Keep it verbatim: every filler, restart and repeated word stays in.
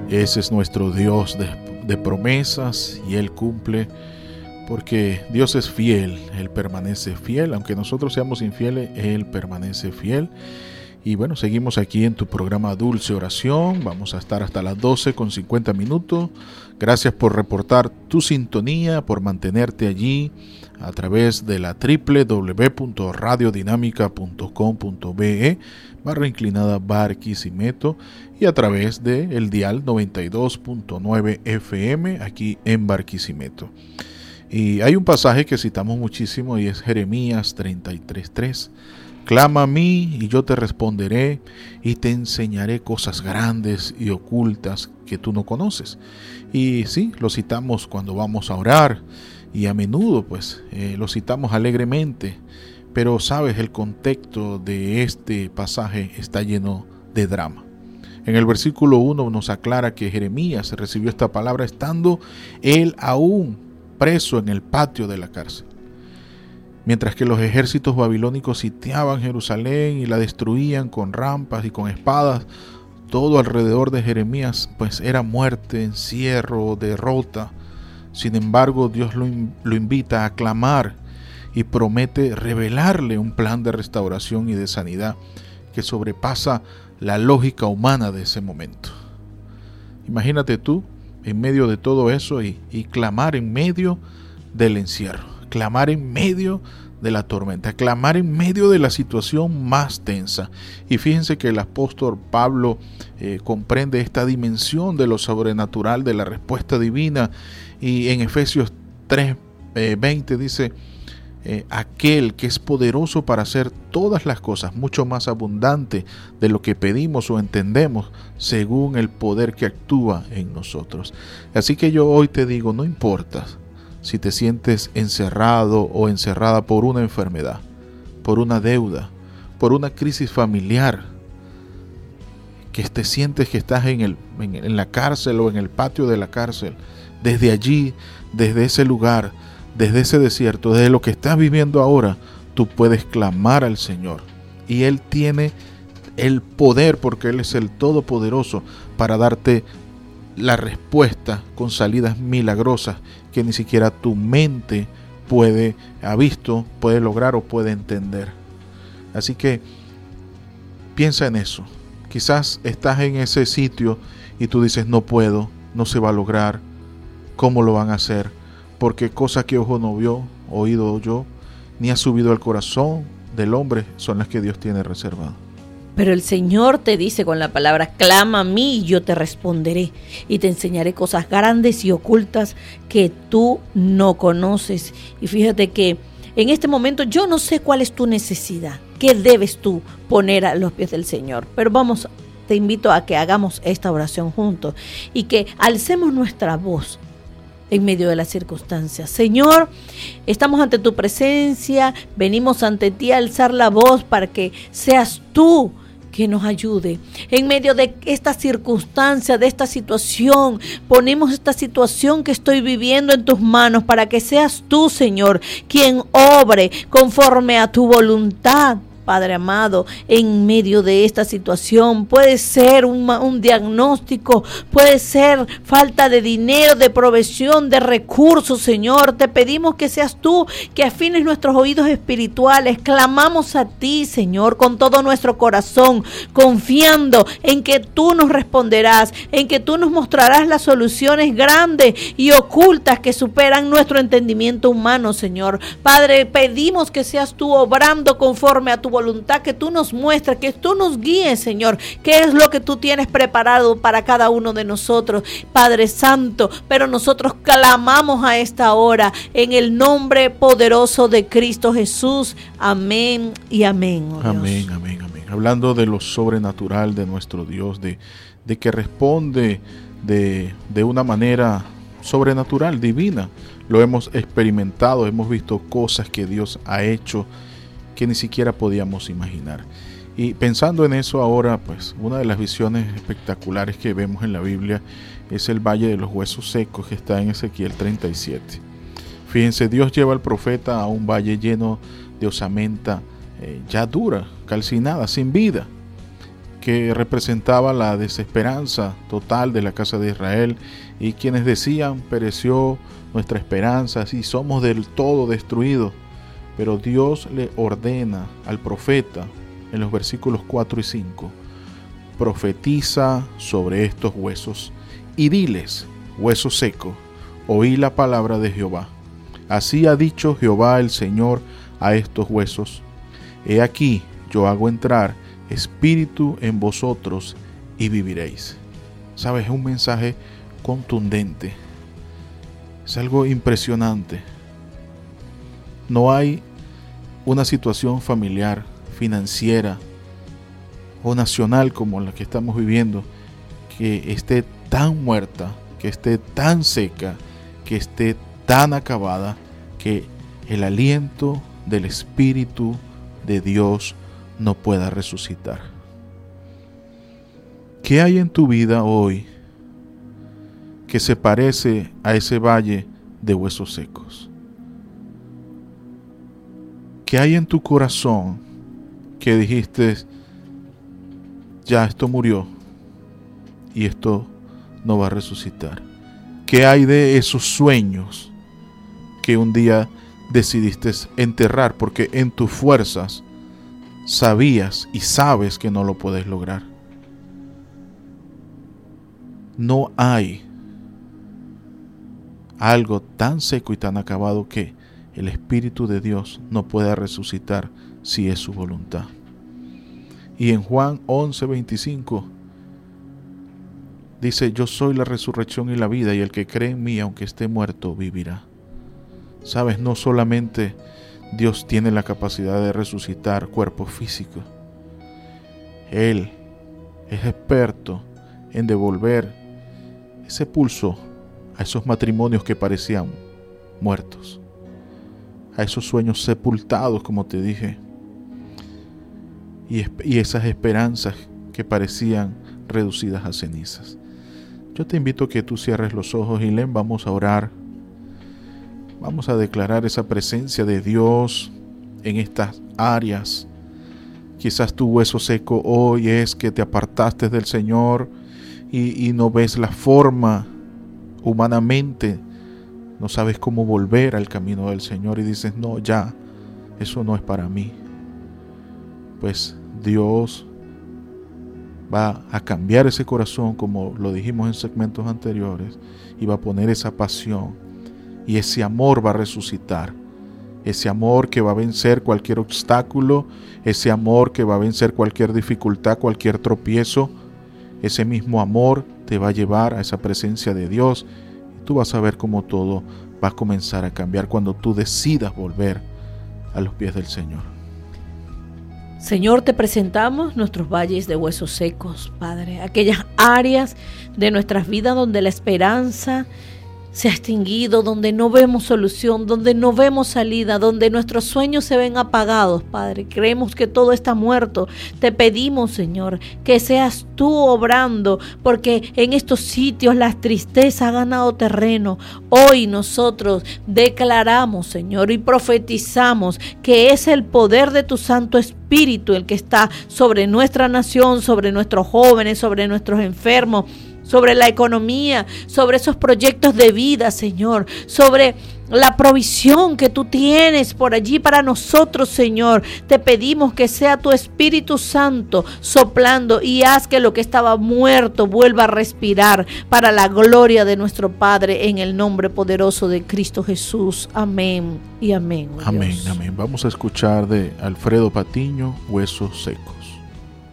Ese es nuestro Dios de, de promesas y Él cumple, porque Dios es fiel, Él permanece fiel, aunque nosotros seamos infieles, Él permanece fiel. Y bueno, seguimos aquí en tu programa Dulce Oración. Vamos a estar hasta las doce con cincuenta minutos. Gracias por reportar tu sintonía, por mantenerte allí a través de la doble u doble u doble u punto radio dinámica punto com punto be barra inclinada Barquisimeto y a través de el dial noventa y dos punto nueve F M aquí en Barquisimeto. Y hay un pasaje que citamos muchísimo y es Jeremías treinta y tres tres. Clama a mí y yo te responderé y te enseñaré cosas grandes y ocultas que tú no conoces. Y sí, lo citamos cuando vamos a orar y a menudo pues eh, lo citamos alegremente, pero sabes, el contexto de este pasaje está lleno de drama. En el versículo uno nos aclara que Jeremías recibió esta palabra estando él aún preso en el patio de la cárcel. Mientras que los ejércitos babilónicos sitiaban Jerusalén y la destruían con rampas y con espadas, todo alrededor de Jeremías pues era muerte, encierro, derrota. Sin embargo, Dios lo, lo invita a clamar y promete revelarle un plan de restauración y de sanidad que sobrepasa la lógica humana de ese momento. Imagínate tú en medio de todo eso y, y clamar en medio del encierro. Clamar en medio de la tormenta, clamar en medio de la situación más tensa. Y fíjense que el apóstol Pablo eh, comprende esta dimensión de lo sobrenatural, de la respuesta divina. Y en Efesios tres veinte dice, eh, aquel que es poderoso para hacer todas las cosas, mucho más abundante de lo que pedimos o entendemos, según el poder que actúa en nosotros. Así que yo hoy te digo, no importa si te sientes encerrado o encerrada por una enfermedad, por una deuda, por una crisis familiar, que te sientes que estás en, el, en, en la cárcel o en el patio de la cárcel, desde allí, desde ese lugar, desde ese desierto, desde lo que estás viviendo ahora, tú puedes clamar al Señor. Y Él tiene el poder, porque Él es el Todopoderoso, para darte la respuesta con salidas milagrosas que ni siquiera tu mente puede ha visto, puede lograr o puede entender. Así que piensa en eso. Quizás estás en ese sitio y tú dices, no puedo, no se va a lograr, ¿cómo lo van a hacer? Porque cosa que ojo no vio, oído oyó, ni ha subido al corazón del hombre, son las que Dios tiene reservado. Pero el Señor te dice con la palabra, clama a mí y yo te responderé y te enseñaré cosas grandes y ocultas que tú no conoces. Y fíjate que en este momento yo no sé cuál es tu necesidad, qué debes tú poner a los pies del Señor, pero vamos, te invito a que hagamos esta oración juntos y que alcemos nuestra voz en medio de las circunstancias. Señor, estamos ante tu presencia, venimos ante ti a alzar la voz para que seas tú que nos ayude. En medio de esta circunstancia, de esta situación, ponemos esta situación que estoy viviendo en tus manos para que seas tú, Señor, quien obre conforme a tu voluntad. Padre amado, en medio de esta situación, puede ser un, un diagnóstico, puede ser falta de dinero, de provisión, de recursos, Señor. Te pedimos que seas tú que afines nuestros oídos espirituales. Clamamos a ti, Señor, con todo nuestro corazón, confiando en que tú nos responderás, en que tú nos mostrarás las soluciones grandes y ocultas que superan nuestro entendimiento humano, Señor. Padre, pedimos que seas tú obrando conforme a tu voluntad, que tú nos muestres, que tú nos guíes, Señor, qué es lo que tú tienes preparado para cada uno de nosotros, Padre Santo. Pero nosotros clamamos a esta hora en el nombre poderoso de Cristo Jesús. Amén y amén. Oh amén, amén, amén. Hablando de lo sobrenatural de nuestro Dios, de, de que responde de, de una manera sobrenatural, divina. Lo hemos experimentado, hemos visto cosas que Dios ha hecho que ni siquiera podíamos imaginar. Y pensando en eso ahora, pues una de las visiones espectaculares que vemos en la Biblia es el Valle de los Huesos Secos, que está en Ezequiel treinta y siete. Fíjense, Dios lleva al profeta a un valle lleno de osamenta eh, ya dura, calcinada, sin vida. que representaba la desesperanza total de la casa de Israel, y quienes decían: pereció nuestra esperanza, si somos del todo destruidos. Pero Dios le ordena al profeta en los versículos cuatro y cinco: profetiza sobre estos huesos y diles: huesos secos, oí la palabra de Jehová. Así ha dicho Jehová el Señor a estos huesos: he aquí, yo hago entrar espíritu en vosotros y viviréis. ¿Sabes? Es un mensaje contundente. Es algo impresionante. No hay una situación familiar, financiera o nacional como la que estamos viviendo que esté tan muerta, que esté tan seca, que esté tan acabada, que el aliento del Espíritu de Dios no pueda resucitar. ¿Qué hay en tu vida hoy que se parece a ese valle de huesos secos? ¿Qué hay en tu corazón que dijiste: ya esto murió y esto no va a resucitar? ¿Qué hay de esos sueños que un día decidiste enterrar porque en tus fuerzas sabías y sabes que no lo puedes lograr? No hay algo tan seco y tan acabado que el Espíritu de Dios no pueda resucitar si es su voluntad. Y en Juan once veinticinco dice: yo soy la resurrección y la vida, y el que cree en mí, aunque esté muerto, vivirá. Sabes, no solamente Dios tiene la capacidad de resucitar cuerpos físicos, Él es experto en devolver ese pulso a esos matrimonios que parecían muertos, a esos sueños sepultados, como te dije, y, y esas esperanzas que parecían reducidas a cenizas. Yo te invito a que tú cierres los ojos y leen, vamos a orar. Vamos a declarar esa presencia de Dios en estas áreas. Quizás tu hueso seco hoy es que te apartaste del Señor y, y no ves la forma humanamente, no sabes cómo volver al camino del Señor y dices: no, ya, eso no es para mí. Pues Dios va a cambiar ese corazón, como lo dijimos en segmentos anteriores, y va a poner esa pasión, y ese amor va a resucitar. Ese amor que va a vencer cualquier obstáculo, ese amor que va a vencer cualquier dificultad, cualquier tropiezo. Ese mismo amor te va a llevar a esa presencia de Dios, y tú vas a ver cómo todo va a comenzar a cambiar cuando tú decidas volver a los pies del Señor. Señor, te presentamos nuestros valles de huesos secos, Padre, aquellas áreas de nuestras vidas donde la esperanza se ha extinguido, donde no vemos solución, donde no vemos salida, donde nuestros sueños se ven apagados, Padre. Creemos que todo está muerto. Te pedimos, Señor, que seas tú obrando, porque en estos sitios la tristeza ha ganado terreno. Hoy nosotros declaramos, Señor, y profetizamos que es el poder de tu Santo Espíritu el que está sobre nuestra nación, sobre nuestros jóvenes, sobre nuestros enfermos, sobre la economía, sobre esos proyectos de vida, Señor, sobre la provisión que tú tienes por allí para nosotros, Señor. Te pedimos que sea tu Espíritu Santo soplando y haz que lo que estaba muerto vuelva a respirar para la gloria de nuestro Padre, en el nombre poderoso de Cristo Jesús. Amén y amén. Amén, Dios. Amén. Vamos a escuchar de Alfredo Patiño, Huesos Secos.